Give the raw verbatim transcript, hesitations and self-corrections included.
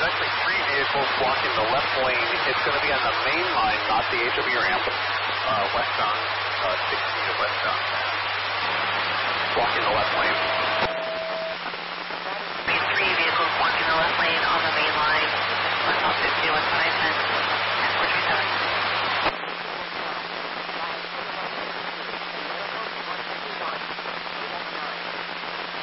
actually three vehicles blocking the left lane. It's going to be on the main line, not the H O V ramp, uh, westbound, uh, sixteen to westbound. Blocking the left lane. Three vehicles blocking the left lane on the main line, westbound fifty, westbound I ten.